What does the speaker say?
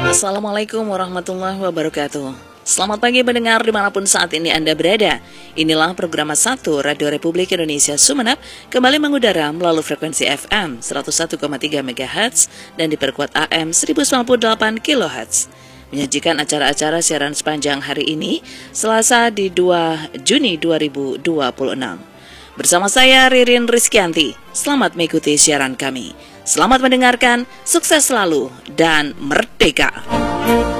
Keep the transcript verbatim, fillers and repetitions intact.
Assalamualaikum warahmatullahi wabarakatuh. Selamat pagi pendengar dimanapun saat ini Anda berada. Inilah program satu Radio Republik Indonesia Sumeneb kembali mengudara melalui frekuensi F M seratus satu koma tiga megahertz dan diperkuat A M seribu sembilan puluh delapan kilohertz. Menyajikan acara-acara siaran sepanjang hari ini, Selasa di dua Juni dua ribu dua puluh enam. Bersama saya Ririn Rizkyanti, selamat mengikuti siaran kami. Selamat mendengarkan, sukses selalu, dan merdeka!